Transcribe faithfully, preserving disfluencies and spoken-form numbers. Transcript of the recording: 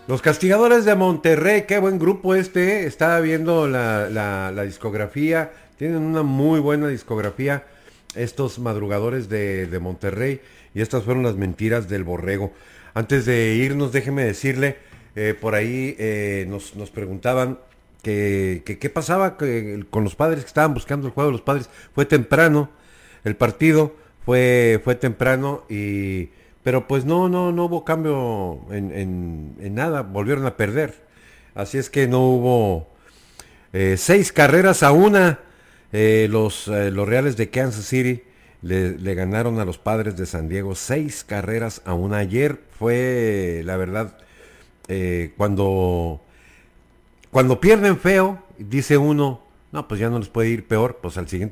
Los Castigadores de Monterrey, qué buen grupo este, ¿eh? Estaba viendo la, la, la discografía, tienen una muy buena discografía, estos madrugadores de, de Monterrey, y estas fueron las mentiras del borrego. Antes de irnos, déjeme decirle, eh, por ahí eh, nos, nos preguntaban que, que qué pasaba que- con los padres que estaban buscando el juego de los padres. Fue temprano, el partido fue, fue temprano y pero pues no, no, no hubo cambio en, en, en nada, volvieron a perder. Así es que no hubo eh, seis carreras a una. Eh, los, eh, los Reales de Kansas City le, le ganaron a los Padres de San Diego seis carreras a una. Ayer fue, la verdad, eh, cuando, cuando pierden feo, dice uno, no, pues ya no les puede ir peor, pues al siguiente